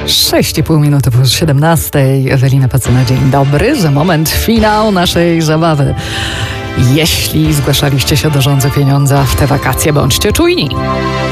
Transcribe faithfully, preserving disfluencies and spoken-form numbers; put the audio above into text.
sześć i pół minuty po siedemnastej. Ewelina Pacyna, dzień dobry. Za moment finał naszej zabawy. Jeśli zgłaszaliście się do Rządzy Pieniądza w te wakacje, bądźcie czujni.